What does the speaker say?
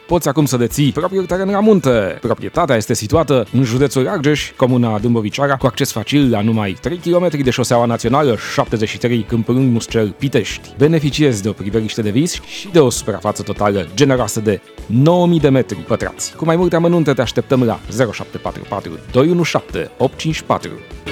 poți acum să deții propriul teren la munte. Proprietatea este situată în județul Argeș, comuna Dâmboviceara, cu acces facil la numai 3 km de șoseaua națională 73 Câmpulung Muscel Pitești. Beneficiezi de o priveliște de vis și de o suprafață totală generoasă de 9000 de metri pătrați. Cu mai multe amănunte te așteptăm la 0744 217 854.